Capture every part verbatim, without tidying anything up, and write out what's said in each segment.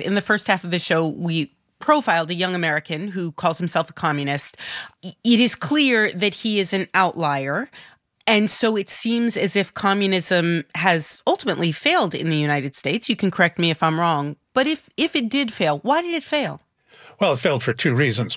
In the first half of the show, we profiled a young American who calls himself a communist. It is clear that he is an outlier. And so it seems as if communism has ultimately failed in the United States. You can correct me if I'm wrong. But if, if it did fail, why did it fail? Well, it failed for two reasons.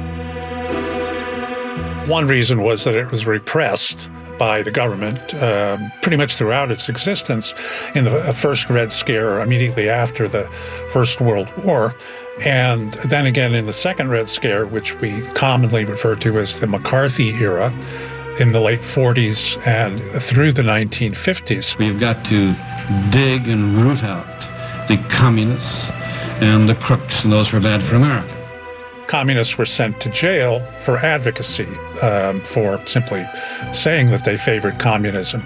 One reason was that it was repressed by the government um, pretty much throughout its existence in the first Red Scare immediately after the First World War. And then again in the second Red Scare, which we commonly refer to as the McCarthy era, in the late forties and through the nineteen fifties. We've got to dig and root out the communists and the crooks and those who are bad for America. Communists were sent to jail for advocacy, um, for simply saying that they favored communism.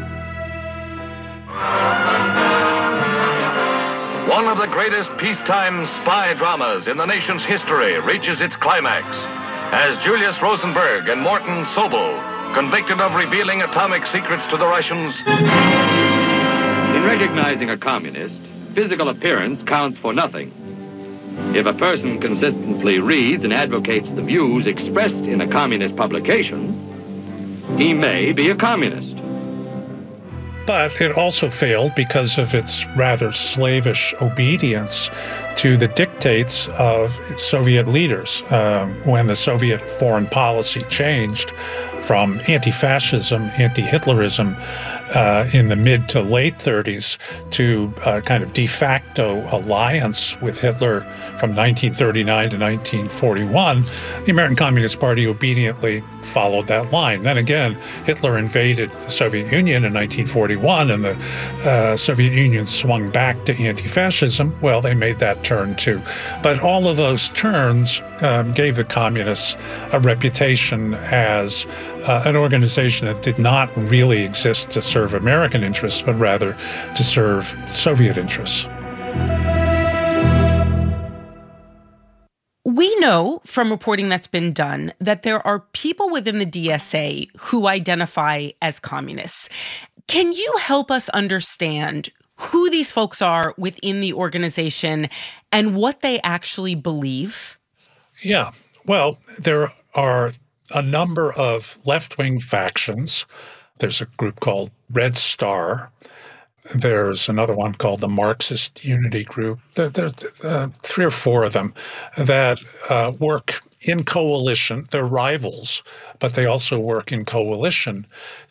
One of the greatest peacetime spy dramas in the nation's history reaches its climax as Julius Rosenberg and Morton Sobel, convicted of revealing atomic secrets to the Russians. In recognizing a communist, physical appearance counts for nothing. If a person consistently reads and advocates the views expressed in a communist publication, he may be a communist. But it also failed because of its rather slavish obedience to the dictates of Soviet leaders. Uh, when the Soviet foreign policy changed from anti-fascism, anti-Hitlerism uh, in the mid to late thirties to a kind of de facto alliance with Hitler from nineteen thirty-nine to nineteen forty-one, the American Communist Party obediently followed that line. Then again, Hitler invaded the Soviet Union in nineteen forty-one, and the uh, Soviet Union swung back to anti-fascism. Well, they made that turn too. But all of those turns um, gave the communists a reputation as uh, an organization that did not really exist to serve American interests, but rather to serve Soviet interests. We know from reporting that's been done that there are people within the D S A who identify as communists. Can you help us understand who these folks are within the organization and what they actually believe? Yeah. Well, there are a number of left-wing factions. There's a group called Red Star. There's another one called the Marxist Unity Group. There, there's uh, three or four of them that uh, work in coalition. They're rivals, but they also work in coalition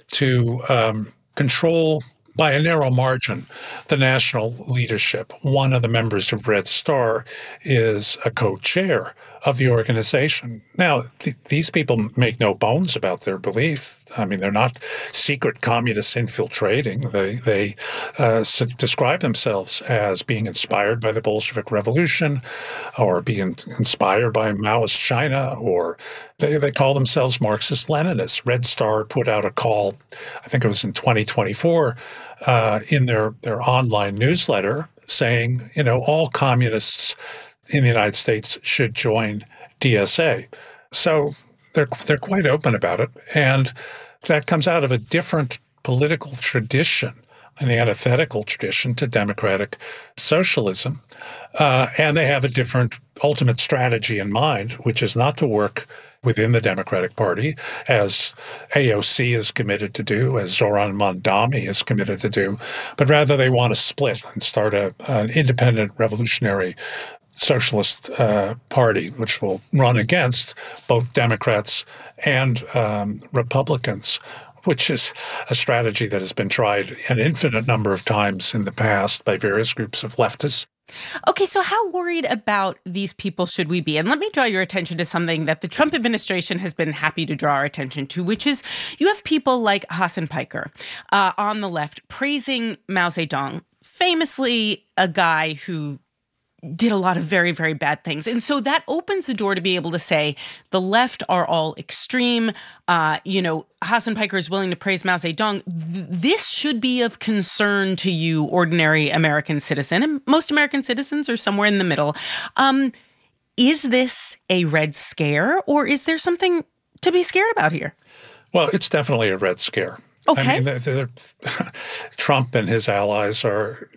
to um, control by a narrow margin the national leadership. One of the members of Red Star is a co-chair of the organization. Now, th- these people make no bones about their belief. I mean, they're not secret communists infiltrating. They they uh, s- describe themselves as being inspired by the Bolshevik Revolution, or being inspired by Maoist China, or they, they call themselves Marxist-Leninists. Red Star put out a call, I think it was in twenty twenty-four, uh, in their, their online newsletter saying, you know, all communists in the United States should join D S A. So they're they're quite open about it, and that comes out of a different political tradition, an antithetical tradition to democratic socialism, uh, and they have a different ultimate strategy in mind, which is not to work within the Democratic Party, as A O C is committed to do, as Zoran Mondami is committed to do, but rather they want to split and start a, an independent revolutionary socialist uh, party, which will run against both Democrats and um, Republicans, which is a strategy that has been tried an infinite number of times in the past by various groups of leftists. Okay, so how worried about these people should we be? And let me draw your attention to something that the Trump administration has been happy to draw our attention to, which is you have people like Hasan Piker uh, on the left praising Mao Zedong, famously a guy who did a lot of very, very bad things. And so that opens the door to be able to say the left are all extreme. Uh, you know, Hasan Piker is willing to praise Mao Zedong. Th- this should be of concern to you, ordinary American citizen. And most American citizens are somewhere in the middle. Um, is this a red scare, or is there something to be scared about here? Well, it's definitely a red scare. Okay. I mean, the, the, Trump and his allies are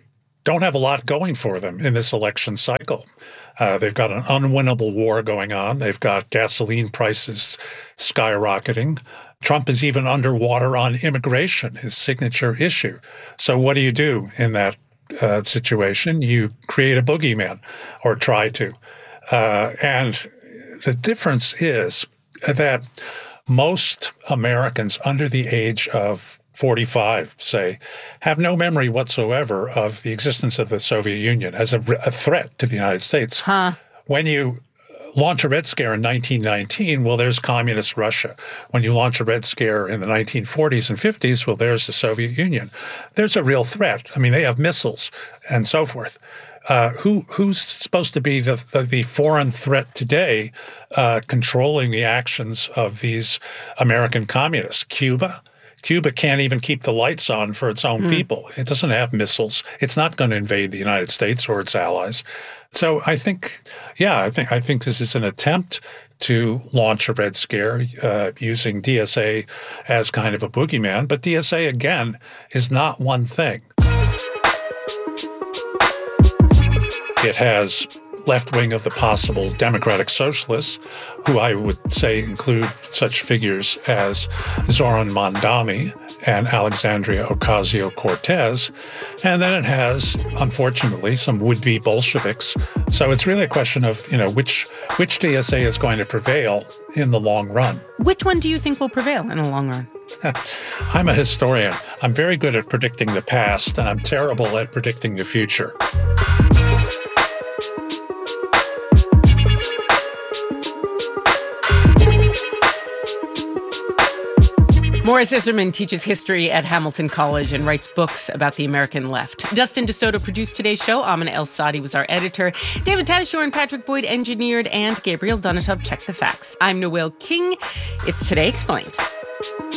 don't have a lot going for them in this election cycle. Uh, they've got an unwinnable war going on. They've got gasoline prices skyrocketing. Trump is even underwater on immigration, his signature issue. So what do you do in that uh, situation? You create a boogeyman, or try to. Uh, and the difference is that most Americans under the age of forty-five, say, have no memory whatsoever of the existence of the Soviet Union as a, a threat to the United States. Huh. When you launch a Red Scare in nineteen nineteen, well, there's communist Russia. When you launch a Red Scare in the nineteen forties and fifties, well, there's the Soviet Union. There's a real threat. I mean, they have missiles and so forth. Uh, who who's supposed to be the, the, the foreign threat today uh, controlling the actions of these American communists? Cuba? Cuba can't even keep the lights on for its own mm. people. It doesn't have missiles. It's not going to invade the United States or its allies. So I think, yeah, I think I think this is an attempt to launch a Red Scare uh, using D S A as kind of a boogeyman. But D S A, again, is not one thing. It has left wing of the possible democratic socialists, who I would say include such figures as Zoran Mondani and Alexandria Ocasio-Cortez. And then it has, unfortunately, some would-be Bolsheviks. So it's really a question of, you know, which which D S A is going to prevail in the long run. Which one do you think will prevail in the long run? I'm a historian. I'm very good at predicting the past, and I'm terrible at predicting the future. Morris Iserman teaches history at Hamilton College and writes books about the American left. Dustin DeSoto produced today's show. Amina El-Sadi was our editor. David Tatasciore and Patrick Boyd engineered, and Gabriel Donatov checked the facts. I'm Noel King. It's Today Explained.